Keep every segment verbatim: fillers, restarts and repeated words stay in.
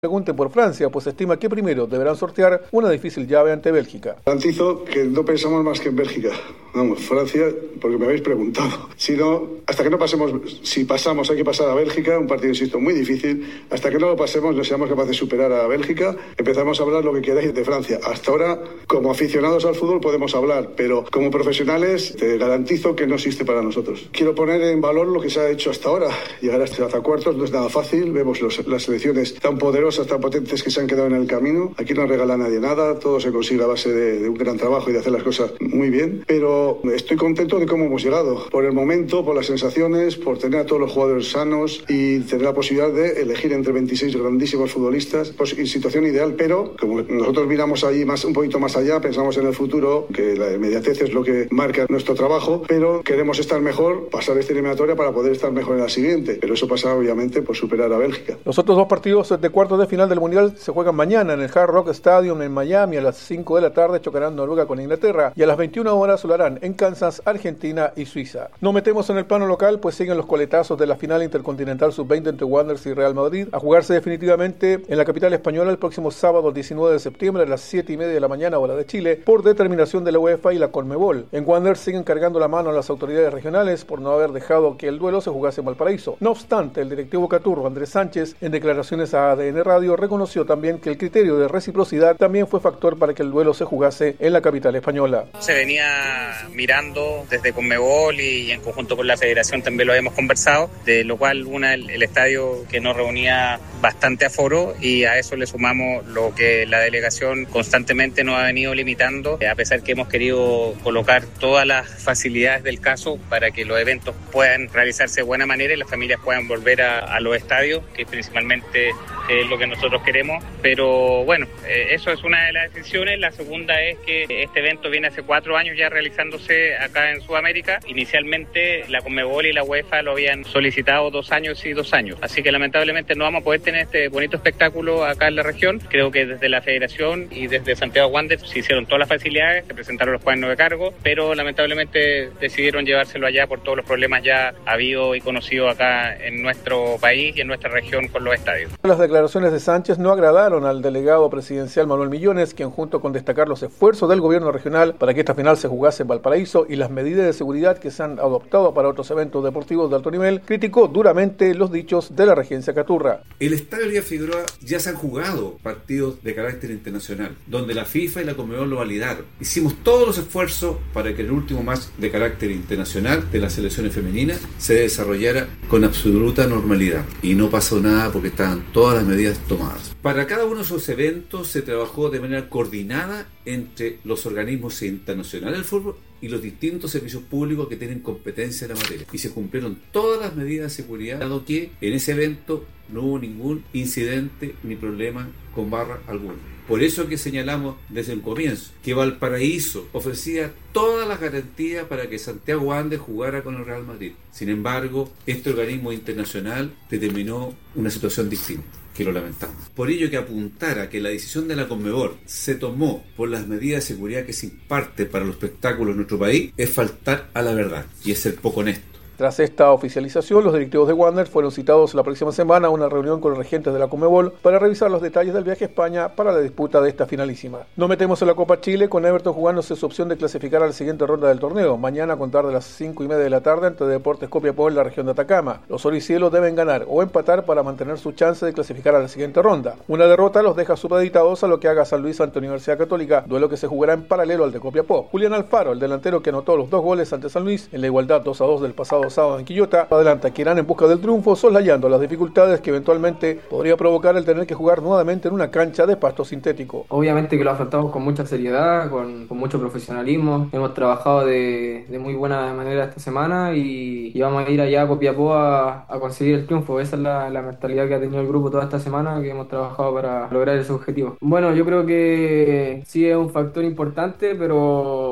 Pregunte por Francia, pues estima que primero deberán sortear una difícil llave ante Bélgica. Garantizo que no pensamos más que en Bélgica. Vamos, Francia, porque me habéis preguntado. Si no, hasta que no pasemos, si pasamos hay que pasar a Bélgica, un partido, insisto, muy difícil. Hasta que no lo pasemos, no seamos capaces de superar a Bélgica, empezamos a hablar lo que queráis de Francia. Hasta ahora, como aficionados al fútbol podemos hablar, pero como profesionales te garantizo que no existe para nosotros. Quiero poner en valor lo que se ha hecho hasta ahora. Llegar hasta cuartos no es nada fácil. Vemos los, las selecciones tan poderosas, tan potentes que se han quedado en el camino. Aquí no regala nadie nada, todo se consigue a base de, de un gran trabajo y de hacer las cosas muy bien, pero estoy contento de cómo hemos llegado, por el momento, por las sensaciones, por tener a todos los jugadores sanos y tener la posibilidad de elegir entre veintiséis grandísimos futbolistas, pues en situación ideal, pero como nosotros miramos allí más, un poquito más allá, pensamos en el futuro, que la inmediatez es lo que marca nuestro trabajo, pero queremos estar mejor, pasar esta eliminatoria para poder estar mejor en la siguiente, pero eso pasa obviamente por superar a Bélgica. Los otros dos partidos de cuartos de final del Mundial se juegan mañana en el Hard Rock Stadium en Miami. A las cinco de la tarde chocarán Noruega con Inglaterra y a las veintiuna horas lo harán en Kansas, Argentina y Suiza. Nos metemos en el plano local, pues siguen los coletazos de la final intercontinental sub veinte entre Wanderers y Real Madrid, a jugarse definitivamente en la capital española el próximo sábado diecinueve de septiembre a las siete y media de la mañana hora de Chile, por determinación de la UEFA y la Conmebol. En Wanderers siguen cargando la mano a las autoridades regionales por no haber dejado que el duelo se jugase en Valparaíso. No obstante, el directivo caturro Andrés Sánchez, en declaraciones a A D N Radio, reconoció también que el criterio de reciprocidad también fue factor para que el duelo se jugase en la capital española. Se venía mirando desde Conmebol y en conjunto con la federación también lo habíamos conversado, de lo cual una el, el estadio que nos reunía bastante aforo, y a eso le sumamos lo que la delegación constantemente nos ha venido limitando, a pesar que hemos querido colocar todas las facilidades del caso para que los eventos puedan realizarse de buena manera y las familias puedan volver a, a los estadios, que principalmente es lo que nosotros queremos. Pero bueno, eh, eso es una de las decisiones. La segunda es que este evento viene hace cuatro años ya realizándose acá en Sudamérica. Inicialmente la Conmebol y la UEFA lo habían solicitado dos años y dos años, así que lamentablemente no vamos a poder tener este bonito espectáculo acá en la región. Creo que desde la federación y desde Santiago Wanderers se hicieron todas las facilidades, se presentaron los cuadernos de cargo, pero lamentablemente decidieron llevárselo allá por todos los problemas ya habidos y conocidos acá en nuestro país y en nuestra región con los estadios. Las declaraciones de Sánchez no agradaron al delegado presidencial Manuel Millones, quien junto con destacar los esfuerzos del gobierno regional para que esta final se jugase en Valparaíso y las medidas de seguridad que se han adoptado para otros eventos deportivos de alto nivel, criticó duramente los dichos de la regencia caturra. El Estadio Elías Figueroa ya se han jugado partidos de carácter internacional, donde la FIFA y la Conmebol lo validaron. Hicimos todos los esfuerzos para que el último match de carácter internacional de las selecciones femeninas se desarrollara con absoluta normalidad. Y no pasó nada porque estaban todas las medidas tomadas. Para cada uno de esos eventos se trabajó de manera coordinada entre los organismos internacionales del fútbol y los distintos servicios públicos que tienen competencia en la materia. Y se cumplieron todas las medidas de seguridad, dado que en ese evento no hubo ningún incidente ni problema con barra alguna. Por eso que señalamos desde el comienzo que Valparaíso ofrecía todas las garantías para que Santiago Wanderers jugara con el Real Madrid. Sin embargo, este organismo internacional determinó una situación distinta, que lo lamentamos. Por ello que apuntar a que la decisión de la Conmebol se tomó por las medidas de seguridad que se imparte para los espectáculos en nuestro país es faltar a la verdad y es ser poco honesto. Tras esta oficialización, los directivos de Wanderers fueron citados la próxima semana a una reunión con los regentes de la Conmebol para revisar los detalles del viaje a España para la disputa de esta finalísima. Nos metemos en la Copa Chile con Everton jugándose su opción de clasificar a la siguiente ronda del torneo, mañana a contar de las cinco y media de la tarde ante Deportes Copiapó en la región de Atacama. Los oricielos deben ganar o empatar para mantener su chance de clasificar a la siguiente ronda. Una derrota los deja supeditados a lo que haga San Luis ante Universidad Católica, duelo que se jugará en paralelo al de Copiapó. Julián Alfaro, el delantero que anotó los dos goles ante San Luis en la igualdad dos a dos del pasado sábado en Quillota, adelanta que irán en busca del triunfo, soslayando las dificultades que eventualmente podría provocar el tener que jugar nuevamente en una cancha de pasto sintético. Obviamente que lo afrontamos con mucha seriedad, con, con mucho profesionalismo. Hemos trabajado de, de muy buena manera esta semana y, y vamos a ir allá a Copiapó a, a conseguir el triunfo. Esa es la, la mentalidad que ha tenido el grupo toda esta semana, que hemos trabajado para lograr ese objetivo. Bueno, yo creo que sí es un factor importante, pero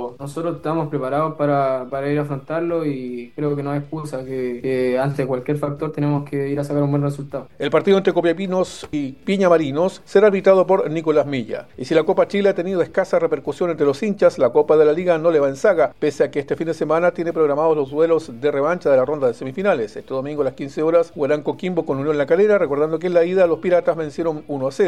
pero nosotros estamos preparados para, para ir a afrontarlo y creo que no hay excusa, que, que ante cualquier factor tenemos que ir a sacar un buen resultado. El partido entre Copiapinos y Viña Marinos será arbitrado por Nicolás Milla. Y si la Copa Chile ha tenido escasa repercusión entre los hinchas, la Copa de la Liga no le va en saga, pese a que este fin de semana tiene programados los duelos de revancha de la ronda de semifinales. Este domingo a las quince horas jugarán Coquimbo con Unión La Calera, recordando que en la ida los Piratas vencieron uno a cero.